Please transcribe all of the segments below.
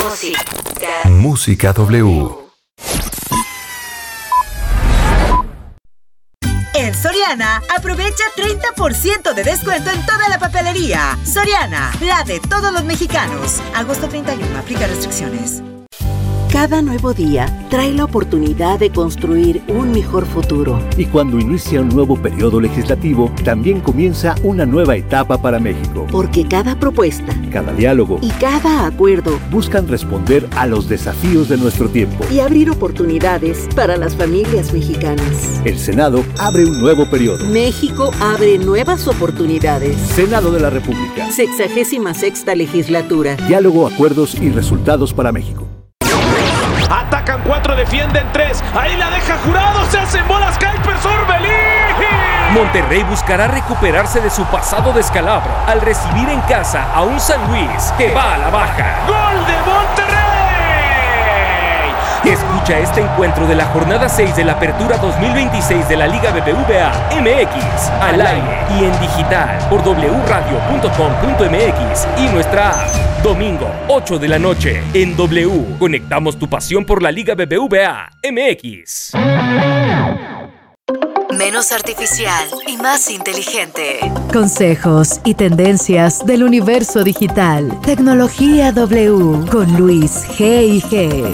Música W. En Soriana, aprovecha 30% de descuento en toda la papelería. Soriana, la de todos los mexicanos. Agosto 31, aplica restricciones. Cada nuevo día trae la oportunidad de construir un mejor futuro. Y cuando inicia un nuevo periodo legislativo, también comienza una nueva etapa para México. Porque cada propuesta, cada diálogo y cada acuerdo buscan responder a los desafíos de nuestro tiempo y abrir oportunidades para las familias mexicanas. El Senado abre un nuevo periodo. México abre nuevas oportunidades. Senado de la República. 66ª legislatura. Diálogo, acuerdos y resultados para México. Atacan 4, defienden 3. Ahí la deja Jurado. Se hacen bolas. Kuiper Orbelín. Monterrey buscará recuperarse de su pasado descalabro al recibir en casa a un San Luis que va a la baja. ¡Gol de Monterrey! Escucha este encuentro de la jornada 6 de la Apertura 2026 de la Liga BBVA MX al aire y en digital por wradio.com.mx y nuestra app. Domingo, 8 de la noche, en W. Conectamos tu pasión por la Liga BBVA MX. Menos artificial y más inteligente. Consejos y tendencias del universo digital. Tecnología W con Luis G&G.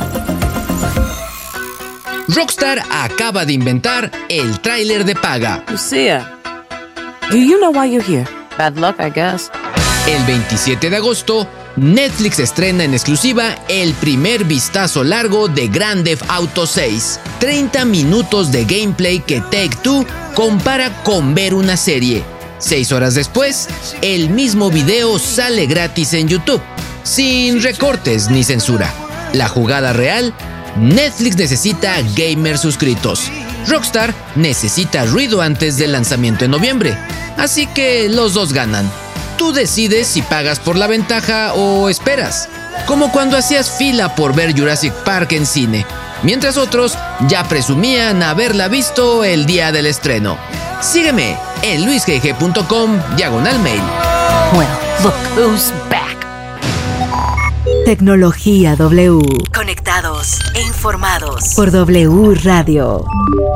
Rockstar acaba de inventar el tráiler de paga. Lucia, do you know why you're here? Bad luck, I guess. El 27 de agosto, Netflix estrena en exclusiva el primer vistazo largo de Grand Theft Auto 6. 30 minutos de gameplay que Take-Two compara con ver una serie. 6 horas después, el mismo video sale gratis en YouTube, sin recortes ni censura. La jugada real, Netflix necesita gamers suscritos. Rockstar necesita ruido antes del lanzamiento en noviembre. Así que los dos ganan. Tú decides si pagas por la ventaja o esperas. Como cuando hacías fila por ver Jurassic Park en cine, mientras otros ya presumían haberla visto el día del estreno. Sígueme en luisgg.com/mail. Well, look who's back. Tecnología W. Conectados e informados por W Radio.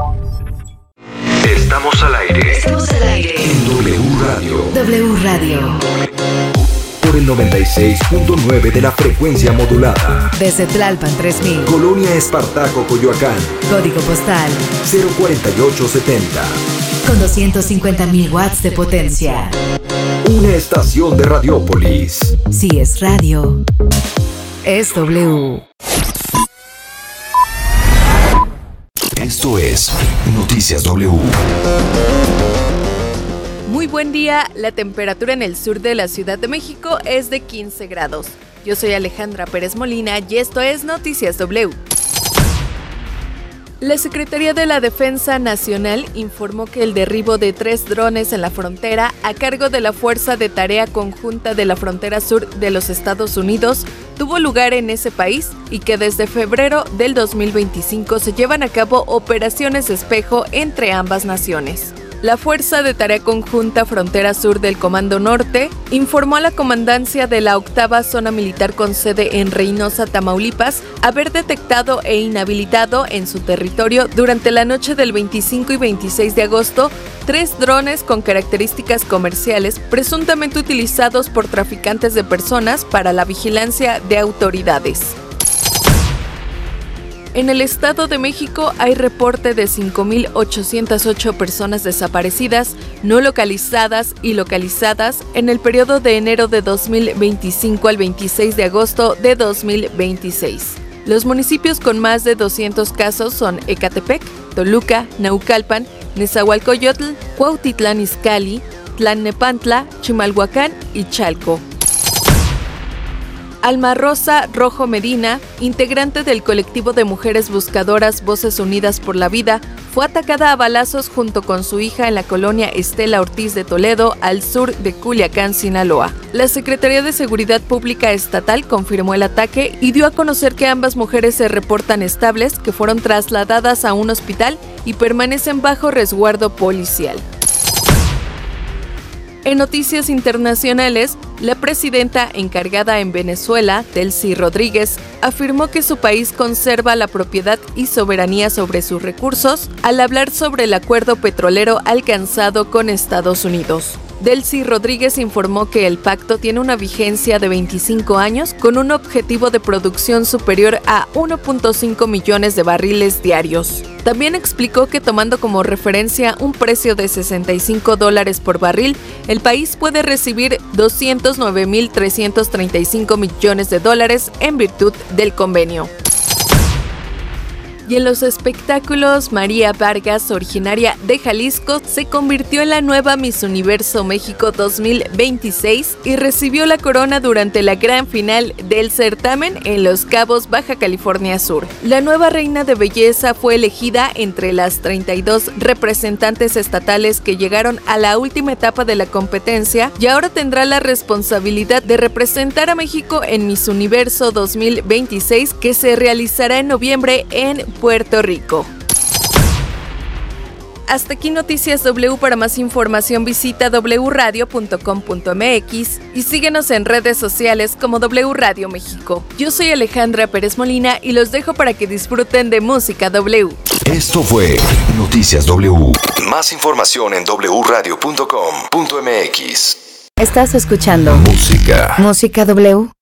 Estamos al aire. Estamos al aire. En W Radio. W Radio. Por el 96.9 de la frecuencia modulada. Desde Tlalpan 3000. Colonia Espartaco, Coyoacán. Código postal 04870. Con 250.000 watts de potencia. Una estación de Radiópolis. Si es radio, es W. Esto es Noticias W. Muy buen día, la temperatura en el sur de la Ciudad de México es de 15 grados. Yo soy Alejandra Pérez Molina y esto es Noticias W. La Secretaría de la Defensa Nacional informó que el derribo de 3 drones en la frontera a cargo de la Fuerza de Tarea Conjunta de la Frontera Sur de los Estados Unidos tuvo lugar en ese país y que desde febrero del 2025 se llevan a cabo operaciones espejo entre ambas naciones. La Fuerza de Tarea Conjunta Frontera Sur del Comando Norte informó a la comandancia de la 8ª Zona Militar con sede en Reynosa, Tamaulipas, haber detectado e inhabilitado en su territorio durante la noche del 25 y 26 de agosto 3 drones con características comerciales presuntamente utilizados por traficantes de personas para la vigilancia de autoridades. En el Estado de México hay reporte de 5.808 personas desaparecidas, no localizadas y localizadas en el periodo de enero de 2025 al 26 de agosto de 2026. Los municipios con más de 200 casos son Ecatepec, Toluca, Naucalpan, Nezahualcóyotl, Cuautitlán Izcalli, Tlalnepantla, Chimalhuacán y Chalco. Alma Rosa Rojo Medina, integrante del colectivo de mujeres buscadoras Voces Unidas por la Vida, fue atacada a balazos junto con su hija en la colonia Estela Ortiz de Toledo, al sur de Culiacán, Sinaloa. La Secretaría de Seguridad Pública Estatal confirmó el ataque y dio a conocer que ambas mujeres se reportan estables, que fueron trasladadas a un hospital y permanecen bajo resguardo policial. En noticias internacionales, la presidenta encargada en Venezuela, Delcy Rodríguez, afirmó que su país conserva la propiedad y soberanía sobre sus recursos al hablar sobre el acuerdo petrolero alcanzado con Estados Unidos. Delcy Rodríguez informó que el pacto tiene una vigencia de 25 años con un objetivo de producción superior a 1.5 millones de barriles diarios. También explicó que tomando como referencia un precio de $65 por barril, el país puede recibir 209.335 millones de dólares en virtud del convenio. Y en los espectáculos, María Vargas, originaria de Jalisco, se convirtió en la nueva Miss Universo México 2026 y recibió la corona durante la gran final del certamen en Los Cabos, Baja California Sur. La nueva reina de belleza fue elegida entre las 32 representantes estatales que llegaron a la última etapa de la competencia y ahora tendrá la responsabilidad de representar a México en Miss Universo 2026, que se realizará en noviembre en Puerto Rico. Hasta aquí Noticias W. Para más información visita wradio.com.mx y síguenos en redes sociales como W Radio México. Yo soy Alejandra Pérez Molina y los dejo para que disfruten de música W. Esto fue Noticias W. Más información en wradio.com.mx. Estás escuchando Música W.